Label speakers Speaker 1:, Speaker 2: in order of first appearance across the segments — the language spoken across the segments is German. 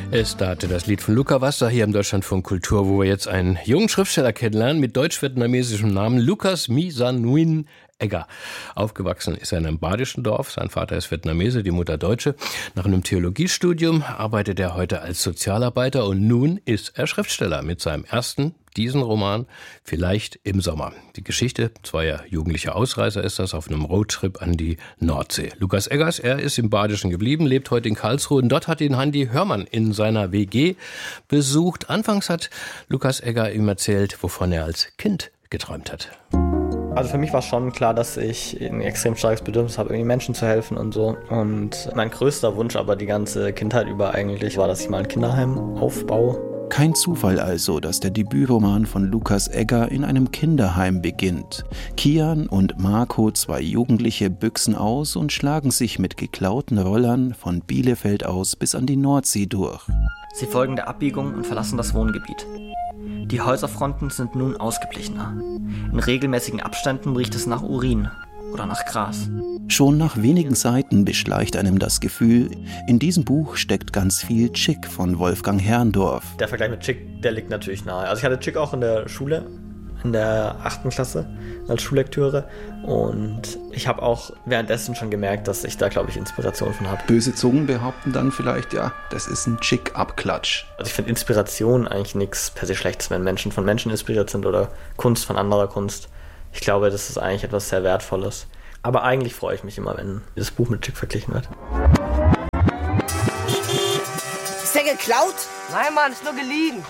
Speaker 1: Es startete das Lied von Luca Wasser hier im Deutschlandfunk Kultur, wo wir jetzt einen jungen Schriftsteller kennenlernen mit deutsch-vietnamesischem Namen Lucas My San Nguyen Egger. Aufgewachsen ist er in einem badischen Dorf. Sein Vater ist Vietnamese, die Mutter Deutsche. Nach einem Theologiestudium arbeitet er heute als Sozialarbeiter und nun ist er Schriftsteller mit seinem ersten, diesen Roman, Vielleicht im Sommer. Die Geschichte zweier jugendlicher Ausreißer ist das auf einem Roadtrip an die Nordsee. Lucas Eggers, er ist im Badischen geblieben, lebt heute in Karlsruhe und dort hat ihn Handy Hörmann in seiner WG besucht. Anfangs hat Lucas Egger ihm erzählt, wovon er als Kind geträumt hat.
Speaker 2: Also für mich war schon klar, dass ich ein extrem starkes Bedürfnis habe, irgendwie Menschen zu helfen und so. Und mein größter Wunsch aber die ganze Kindheit über eigentlich war, dass ich mal ein Kinderheim aufbaue.
Speaker 3: Kein Zufall also, dass der Debütroman von Lucas Egger in einem Kinderheim beginnt. Kian und Marco, zwei Jugendliche, büchsen aus und schlagen sich mit geklauten Rollern von Bielefeld aus bis an die Nordsee durch.
Speaker 4: Sie folgen der Abbiegung und verlassen das Wohngebiet. Die Häuserfronten sind nun ausgeglichener. In regelmäßigen Abständen riecht es nach Urin oder nach Gras.
Speaker 3: Schon nach wenigen Seiten beschleicht einem das Gefühl, in diesem Buch steckt ganz viel Chick von Wolfgang Herrndorf.
Speaker 2: Der Vergleich mit Chick, der liegt natürlich nahe. Also ich hatte Chick auch in der Schule, in der 8. Klasse als Schullektüre und ich habe auch währenddessen schon gemerkt, dass ich da, glaube ich, Inspiration von habe.
Speaker 3: Böse Zungen behaupten dann vielleicht, ja, das ist ein Chick-Abklatsch.
Speaker 2: Also ich finde Inspiration eigentlich nichts per se Schlechtes, wenn Menschen von Menschen inspiriert sind oder Kunst von anderer Kunst. Ich glaube, das ist eigentlich etwas sehr Wertvolles. Aber eigentlich freue ich mich immer, wenn das Buch mit Chick verglichen wird.
Speaker 5: Ist der geklaut?
Speaker 6: Nein, Mann, ist nur geliehen.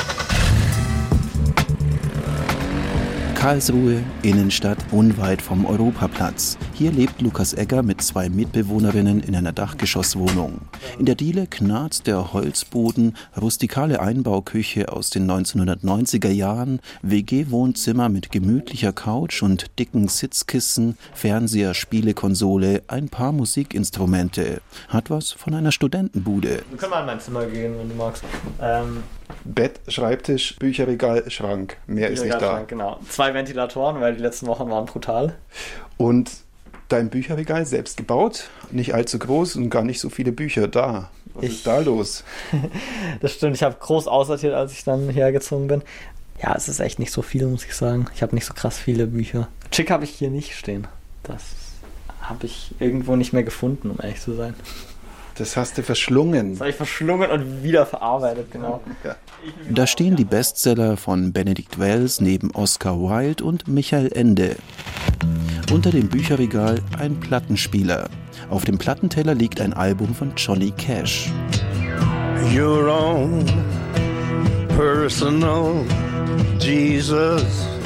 Speaker 3: Karlsruhe, Innenstadt, unweit vom Europaplatz. Hier lebt Lucas Egger mit zwei Mitbewohnerinnen in einer Dachgeschosswohnung. In der Diele knarzt der Holzboden, rustikale Einbauküche aus den 1990er Jahren, WG-Wohnzimmer mit gemütlicher Couch und dicken Sitzkissen, Fernseher, Spielekonsole, ein paar Musikinstrumente. Hat was von einer Studentenbude.
Speaker 2: Wir können mal in mein Zimmer gehen, wenn du magst.
Speaker 7: Bett, Schreibtisch, Bücherregal, Schrank. Mehr ist nicht da.
Speaker 2: Genau. 2 Ventilatoren, weil die letzten Wochen waren brutal.
Speaker 7: Und dein Bücherregal selbst gebaut, nicht allzu groß und gar nicht so viele Bücher da. Was ist da los?
Speaker 2: Das stimmt, ich habe groß aussortiert, als ich dann hergezogen bin. Ja, es ist echt nicht so viel, muss ich sagen. Ich habe nicht so krass viele Bücher. Chick habe ich hier nicht stehen. Das habe ich irgendwo nicht mehr gefunden, um ehrlich zu sein.
Speaker 7: Das hast du verschlungen.
Speaker 2: Das habe ich verschlungen und wieder verarbeitet, genau.
Speaker 7: Ja.
Speaker 3: Da stehen die Bestseller von Benedict Wells neben Oscar Wilde und Michael Ende. Unter dem Bücherregal ein Plattenspieler. Auf dem Plattenteller liegt ein Album von Johnny Cash.
Speaker 8: Your own personal Jesus.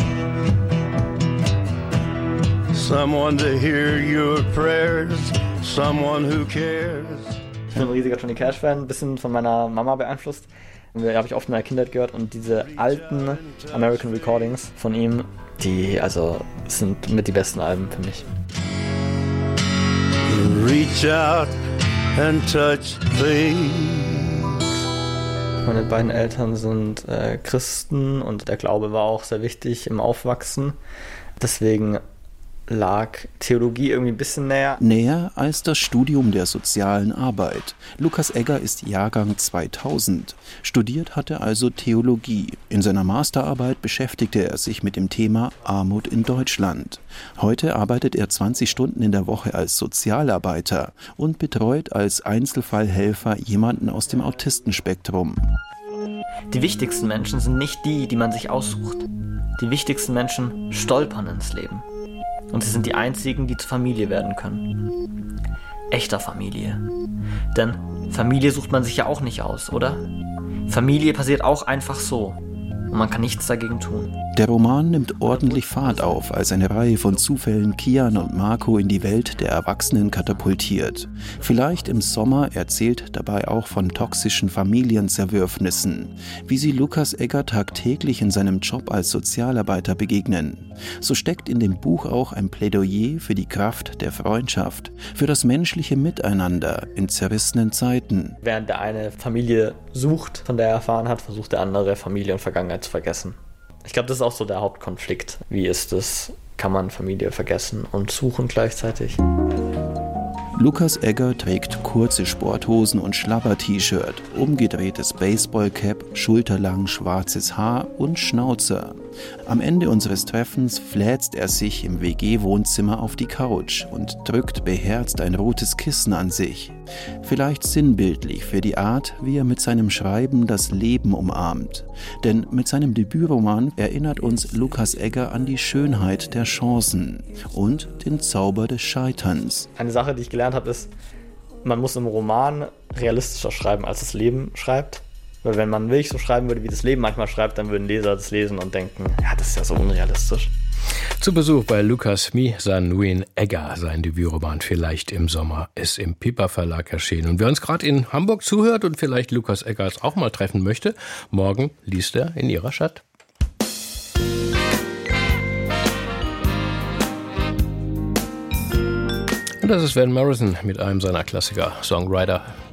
Speaker 8: Someone to hear your prayers. Someone who cares.
Speaker 2: Ich bin ein riesiger Johnny Cash-Fan, ein bisschen von meiner Mama beeinflusst. Die habe ich oft in meiner Kindheit gehört und diese alten American Recordings von ihm, die sind mit die besten Alben für mich.
Speaker 8: Reach out and touch things.
Speaker 2: Meine beiden Eltern sind Christen und der Glaube war auch sehr wichtig im Aufwachsen. Deswegen lag Theologie irgendwie ein bisschen näher.
Speaker 3: Näher als das Studium der sozialen Arbeit. Lucas Egger ist Jahrgang 2000. Studiert hat er also Theologie. In seiner Masterarbeit beschäftigte er sich mit dem Thema Armut in Deutschland. Heute arbeitet er 20 Stunden in der Woche als Sozialarbeiter und betreut als Einzelfallhelfer jemanden aus dem Autistenspektrum.
Speaker 4: Die wichtigsten Menschen sind nicht die, die man sich aussucht. Die wichtigsten Menschen stolpern ins Leben. Und sie sind die einzigen, die zur Familie werden können. Echter Familie. Denn Familie sucht man sich ja auch nicht aus, oder? Familie passiert auch einfach so. Und man kann nichts dagegen tun.
Speaker 3: Der Roman nimmt ordentlich Fahrt auf, als eine Reihe von Zufällen Kian und Marco in die Welt der Erwachsenen katapultiert. Vielleicht im Sommer erzählt dabei auch von toxischen Familienzerwürfnissen, wie sie Lucas Egger tagtäglich in seinem Job als Sozialarbeiter begegnen. So steckt in dem Buch auch ein Plädoyer für die Kraft der Freundschaft, für das menschliche Miteinander in zerrissenen Zeiten.
Speaker 2: Während der eine Familie sucht, von der er erfahren hat, versucht der andere Familie und Vergangenheit zu vergessen. Ich glaube, das ist auch so der Hauptkonflikt. Wie ist es, kann man Familie vergessen und suchen gleichzeitig?
Speaker 3: Lukas Egger trägt kurze Sporthosen und Schlabber-T-Shirt, umgedrehtes Baseballcap, schulterlang schwarzes Haar und Schnauzer. Am Ende unseres Treffens fläzt er sich im WG-Wohnzimmer auf die Couch und drückt beherzt ein rotes Kissen an sich. Vielleicht sinnbildlich für die Art, wie er mit seinem Schreiben das Leben umarmt. Denn mit seinem Debütroman erinnert uns Lukas Egger an die Schönheit der Chancen und den Zauber des Scheiterns.
Speaker 2: Eine Sache, die ich gelernt habe, ist, man muss im Roman realistischer schreiben, als das Leben schreibt. Weil wenn man wirklich so schreiben würde, wie das Leben manchmal schreibt, dann würden Leser das lesen und denken, ja, das ist ja so unrealistisch.
Speaker 1: Zu Besuch bei Lukas Mi-San-Nguyen Egger. Sein Debütroman Vielleicht im Sommer ist im Piper Verlag erschienen. Und wer uns gerade in Hamburg zuhört und vielleicht Lukas Eggers auch mal treffen möchte, morgen liest er in ihrer Stadt. Und das ist Van Morrison mit einem seiner Klassiker, Songwriter.